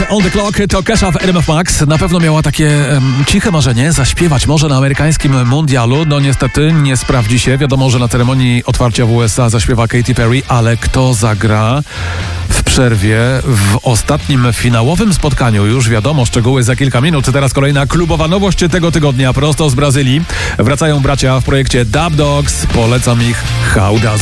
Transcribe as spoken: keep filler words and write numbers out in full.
On the Clock to Kesha w R M F Max. Na pewno miała takie um, ciche marzenie zaśpiewać może na amerykańskim mundialu. No niestety nie sprawdzi się. Wiadomo, że na ceremonii otwarcia w U S A zaśpiewa Katy Perry, ale kto zagra w przerwie w ostatnim finałowym spotkaniu? Już wiadomo, szczegóły za kilka minut. Teraz kolejna klubowa nowość tego tygodnia prosto z Brazylii. Wracają bracia w projekcie Dub Dogs. Polecam ich. How does